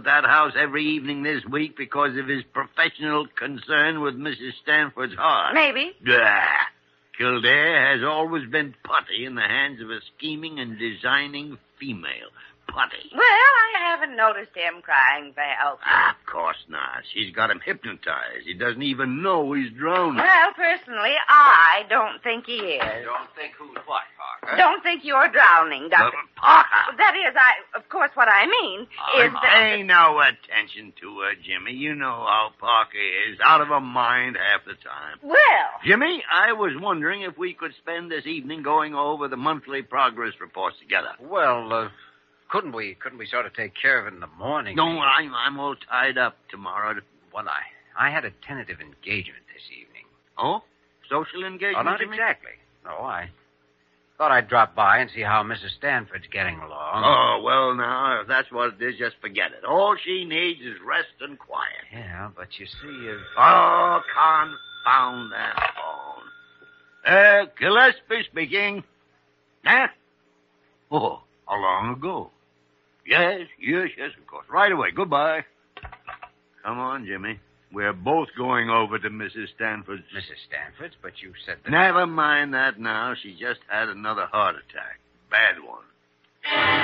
that house every evening this week because of his professional concern with Mrs. Stanford's heart? Maybe. Kildare has always been putty in the hands of a scheming and designing female. Putty. Well, I haven't noticed him crying for help. Of course not. She's got him hypnotized. He doesn't even know he's drowning. Well, personally, I don't think he is. Don't think who's what, Parker? Don't think you're drowning, Dr. Parker. That is, of course, what I mean is that... Pay no attention to her, Jimmy. You know how Parker is. Out of her mind half the time. Well... Jimmy, I was wondering if we could spend this evening going over the monthly progress reports together. Well, couldn't we sort of take care of it in the morning? No, I'm all tied up tomorrow. Well, I had a tentative engagement this evening. Oh? Social engagement? Oh, not Jimmy? exactly. No, I thought I'd drop by and see how Mrs. Stanford's getting along. Oh, well, now, if that's what it is, just forget it. All she needs is rest and quiet. Yeah, but you see, Oh, confound that phone. Gillespie speaking. Huh? Oh, how long ago? Yes, of course. Right away. Goodbye. Come on, Jimmy. We're both going over to Mrs. Stanford's. Mrs. Stanford's? But you said that... Never mind that now. She just had another heart attack. Bad one.